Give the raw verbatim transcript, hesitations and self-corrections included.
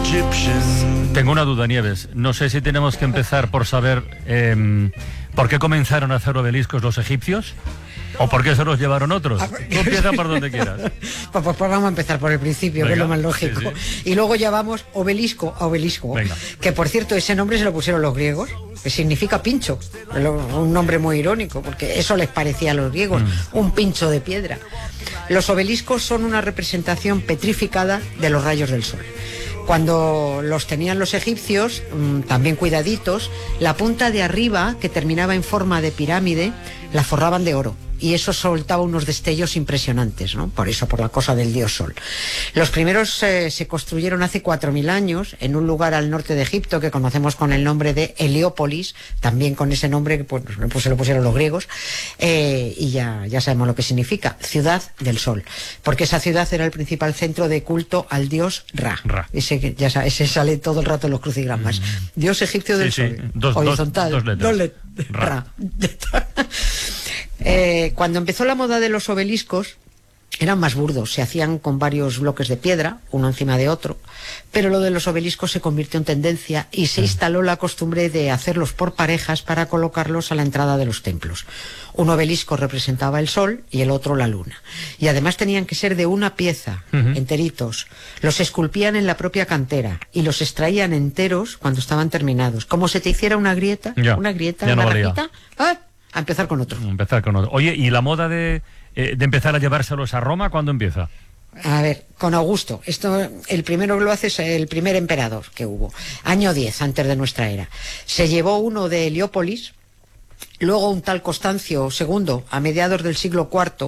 Tengo una duda, Nieves. No sé si tenemos que empezar por saber eh, por qué comenzaron a hacer obeliscos los egipcios o por qué se los llevaron otros. Tú empieza por donde quieras. Pues, pues, pues vamos a empezar por el principio, venga, que es lo más lógico. Sí, sí. Y luego ya vamos obelisco a obelisco. Venga. Que por cierto, ese nombre se lo pusieron los griegos, que significa pincho. Un nombre muy irónico, porque eso les parecía a los griegos, mm. un pincho de piedra. Los obeliscos son una representación petrificada de los rayos del sol. Cuando los tenían los egipcios, también cuidaditos, la punta de arriba, que terminaba en forma de pirámide, la forraban de oro. Y eso soltaba unos destellos impresionantes, ¿no? Por eso, por la cosa del dios Sol. Los primeros eh, se construyeron hace cuatro mil años en un lugar al norte de Egipto que conocemos con el nombre de Heliópolis, también con ese nombre que pues, pues se lo pusieron los griegos, eh, y ya, ya sabemos lo que significa, ciudad del sol, porque esa ciudad era el principal centro de culto al dios Ra. Ra. Ese, ya sabes, ese sale todo el rato en los crucigramas. Mm. Dios egipcio del sí, sol. Sí. Dos, horizontal. Dos, dos letras. Dos letras. Ra. Ra. Eh, cuando empezó la moda de los obeliscos, eran más burdos, se hacían con varios bloques de piedra, uno encima de otro, pero lo de los obeliscos se convirtió en tendencia y se instaló la costumbre de hacerlos por parejas para colocarlos a la entrada de los templos. Un obelisco representaba el sol y el otro la luna. Y además tenían que ser de una pieza, uh-huh. enteritos. Los esculpían en la propia cantera y los extraían enteros cuando estaban terminados. Como si te hiciera una grieta, ya, una grieta, una no rajita, ¡ah! A empezar con otro. Empezar con otro. Oye, ¿y la moda de, eh, de empezar a llevárselos a Roma cuándo empieza? A ver, con Augusto. Esto, el primero que lo hace es el primer emperador que hubo. Año diez, antes de nuestra era. Se llevó uno de Heliópolis, luego un tal Constancio segundo, a mediados del siglo cuarto,